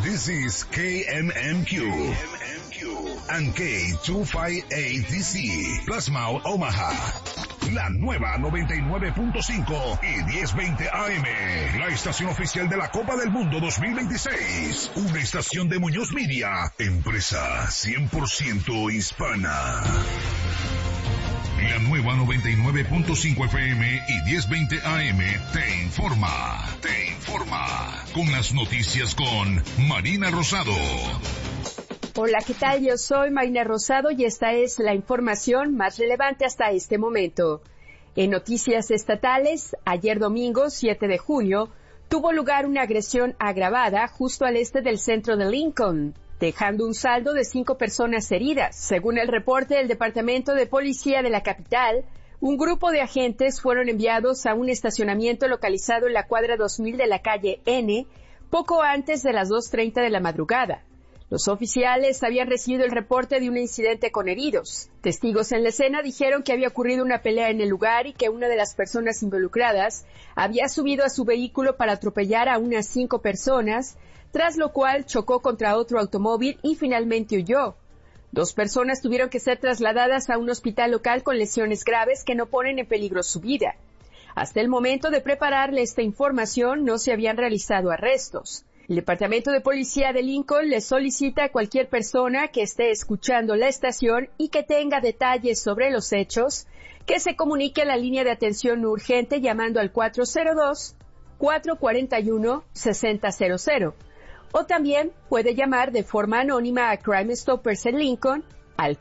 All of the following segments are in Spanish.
This is KMMQ and K258DC, Plasma Omaha. La nueva 99.5 y 1020 AM. La estación oficial de la Copa del Mundo 2026. Una estación de Muñoz Media, empresa 100% hispana. La nueva 99.5 FM y 1020 AM te informa. Con las noticias con Marina Rosado. Hola, ¿qué tal? Yo soy Marina Rosado y esta es la información más relevante hasta este momento. En noticias estatales, ayer domingo 7 de junio, tuvo lugar una agresión agravada justo al este del centro de Lincoln, dejando un saldo de 5 personas heridas. Según el reporte del Departamento de Policía de la capital, un grupo de agentes fueron enviados a un estacionamiento localizado en la cuadra 2000 de la calle N, poco antes de las 2:30 de la madrugada. Los oficiales habían recibido el reporte de un incidente con heridos. Testigos en la escena dijeron que había ocurrido una pelea en el lugar y que una de las personas involucradas había subido a su vehículo para atropellar a unas 5 personas, tras lo cual chocó contra otro automóvil y finalmente huyó. 2 personas tuvieron que ser trasladadas a un hospital local con lesiones graves que no ponen en peligro su vida. Hasta el momento de prepararle esta información no se habían realizado arrestos. El Departamento de Policía de Lincoln le solicita a cualquier persona que esté escuchando la estación y que tenga detalles sobre los hechos, que se comunique a la línea de atención urgente llamando al 402-441-6000. O también puede llamar de forma anónima a Crime Stoppers en Lincoln al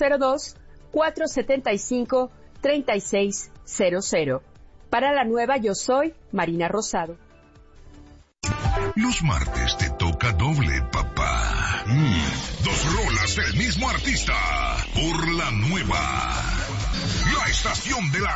402-475-3600. Para la nueva, yo soy Marina Rosado. Los martes te toca doble, papá. 2 rolas del mismo artista. Por la nueva. La estación de la